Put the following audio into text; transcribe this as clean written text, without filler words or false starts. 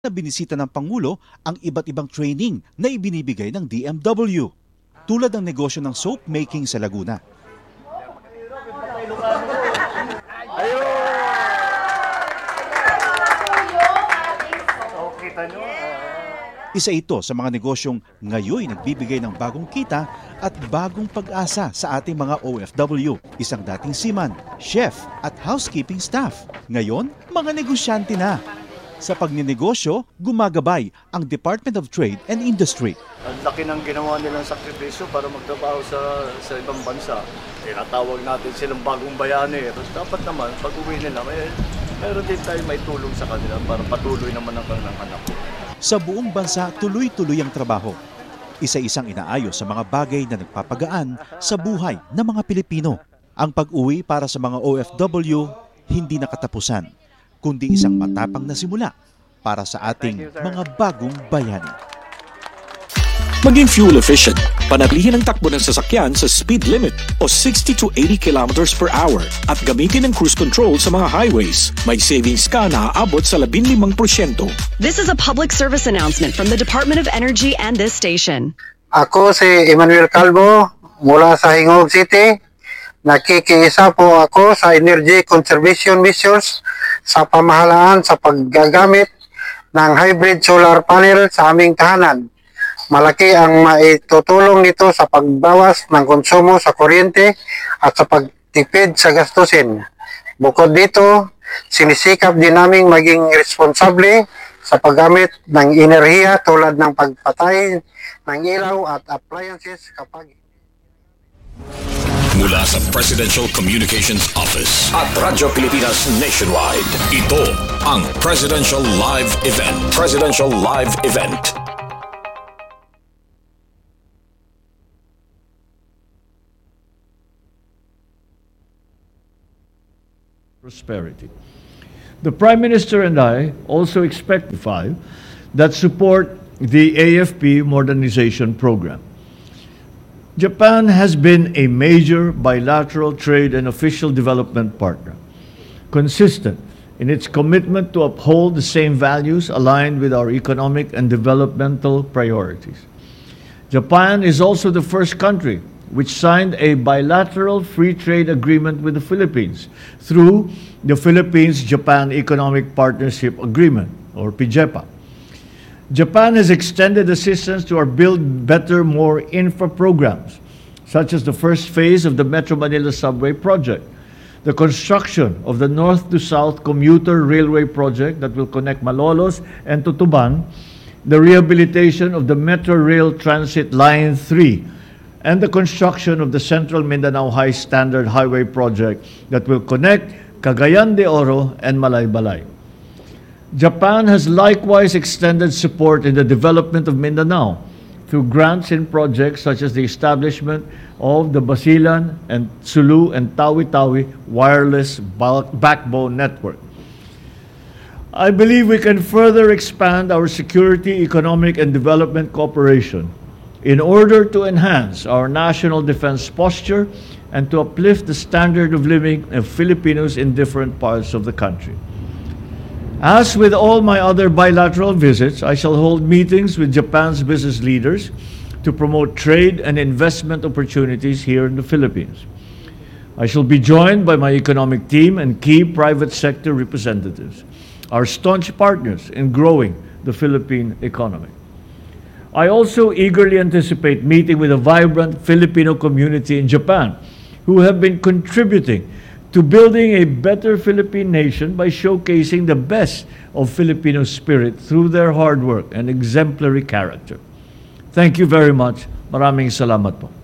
na binisita ng Pangulo ang iba't ibang training na ibinibigay ng DMW, tulad ng negosyo ng soap making sa Laguna. Isa ito sa mga negosyong ngayon nagbibigay ng bagong kita at bagong pag-asa sa ating mga OFW. Isang dating seaman, chef at housekeeping staff. Ngayon, mga negosyante na. Sa pagninegosyo, gumagabay ang Department of Trade and Industry. Ang laki ng ginawa nilang sakripisyo para magtrabaho sa ibang bansa. Tinatawag natin silang bagong bayani. Tapos dapat naman, pag uwi nila, meron din tayo may tulong sa kanila para patuloy naman ang kanilang anak. Sa buong bansa, tuloy-tuloy ang trabaho. Isa-isang inaayos sa mga bagay na nagpapagaan sa buhay ng mga Pilipino. Ang pag-uwi para sa mga OFW, hindi nakatapusan, kundi isang matapang na simula para sa ating mga bagong bayani. Maging fuel efficient, panatilihin ang takbo ng sasakyan sa speed limit o 60 to 80 kilometers per hour at gamitin ang cruise control sa mga highways. May savings ka na aabot sa 15%. This is a public service announcement from the Department of Energy and this station. Ako si Emmanuel Calvo mula sa Hingog City. Nakikiisa po ako sa energy conservation measures sa pamahalaan sa paggagamit ng hybrid solar panel sa aming tahanan. Malaki ang maitutulong nito sa pagbawas ng konsumo sa kuryente at sa pagtipid sa gastusin. Bukod dito, sinisikap din naming maging responsable sa paggamit ng enerhiya tulad ng pagpatay ng ilaw at appliances kapag Mula sa Presidential Communications Office at Radyo Pilipinas Nationwide, ito ang Presidential Live Event. Presidential Live Event. Prosperity. The Prime Minister and I also expect that support the AFP modernization program. Japan has been a major bilateral trade and official development partner, consistent in its commitment to uphold the same values aligned with our economic and developmental priorities. Japan is also the first country which signed a bilateral free trade agreement with the Philippines through the Philippines-Japan Economic Partnership Agreement, or PIJEPA. Japan has extended assistance to our Build Better More infra programs, such as the first phase of the Metro Manila Subway project, the construction of the North to South Commuter Railway project that will connect Malolos and Tutuban, the rehabilitation of the Metro Rail Transit Line 3, and the construction of the Central Mindanao High Standard Highway project that will connect Cagayan de Oro and Malaybalay. Japan has likewise extended support in the development of Mindanao through grants in projects such as the establishment of the Basilan and Sulu and Tawi-Tawi wireless backbone network. I believe we can further expand our security, economic, and development cooperation in order to enhance our national defense posture and to uplift the standard of living of Filipinos in different parts of the country. As with all my other bilateral visits, I shall hold meetings with Japan's business leaders to promote trade and investment opportunities here in the Philippines. I shall be joined by my economic team and key private sector representatives, our staunch partners in growing the Philippine economy. I also eagerly anticipate meeting with a vibrant Filipino community in Japan who have been contributing to building a better Philippine nation by showcasing the best of Filipino spirit through their hard work and exemplary character. Thank you very much. Maraming salamat po.